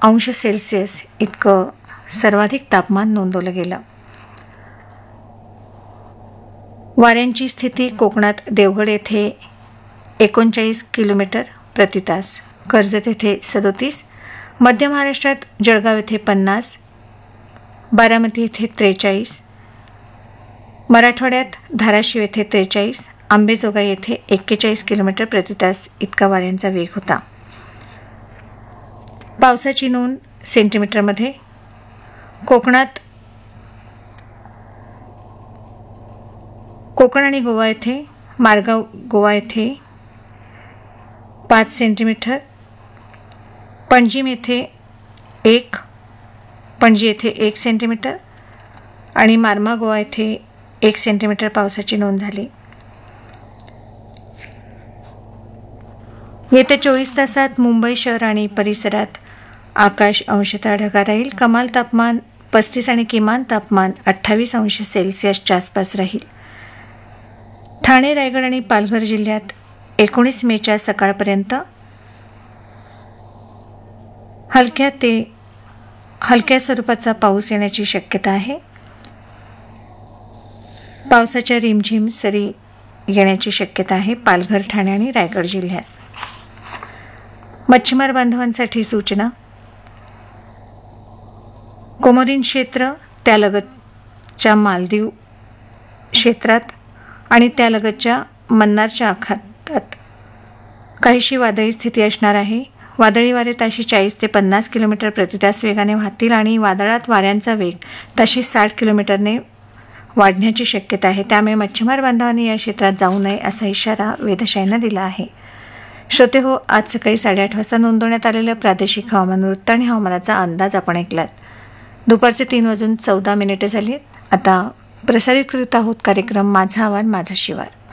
अंश सेल्सिअस इतकं सर्वाधिक तापमान नोंदवलं गेलं. वाऱ्यांची स्थिती कोकणात देवगड येथे 39 किलोमीटर प्रति तास, कर्जत येथे 37, मध्य महाराष्ट्रात जळगाव येथे 50, बारामती येथे 43, मराठवाड्यात धाराशिव येथे 43, अंबेजोगाई येथे 41 किलोमीटर प्रति तास इतका वाऱ्यांचा वेग होता. पावसाची नोंद सेंटीमीटरमध्ये. कोकणात कोकण आणि गोवा येथे, मारगाव गोवा येथे 5 सेंटीमीटर, पणजी येथे 1 सेंटीमीटर आणि मार्मा गोवा येथे 1 सेंटीमीटर पावसाची नोंद झाली. येत्या 24 तासात मुंबई शहर आणि परिसरात आकाश अंशतः ढगाळ राहील. कमाल तापमान 35 आणि किमान तापमान 28 अंश सेल्सिअसच्या आसपास राहील. ठाणे, रायगड आणि पालघर जिल्ह्यात 19 मेच्या सकाळपर्यंत हलक्या स्वरूपाचा पाऊस येण्याची शक्यता आहे. पावसाच्या रिमझिम सरी येण्याची शक्यता आहे पालघर, ठाणे आणि रायगड जिल्ह्यात. मच्छीमार बांधवांसाठी सूचना. कोमोरिन क्षेत्र, त्यालगतच्या मालदीव क्षेत्रात आणि त्यालगतच्या मन्नारच्या आखातात काहीशी वादळी स्थिती असणार आहे. वादळी वारे ताशी 40 ते 50 किलोमीटर प्रति तास वेगाने वाहतील आणि वादळात वाऱ्यांचा वेग ताशी 60 किलोमीटरने वाढण्याची शक्यता आहे. त्यामुळे मच्छीमार बांधवांनी या क्षेत्रात जाऊ नये असा इशारा वेधशाळेनं दिला आहे. श्रोते हो, आज सकाळी 8:30 वाजता नोंदवण्यात आलेलं प्रादेशिक हवामान वृत्त आणि हवामानाचा अंदाज आपण ऐकलात. दुपारचे 3:14 झाले. आता प्रसारित करीत आहोत कार्यक्रम माझा आवाज माझा शिवार.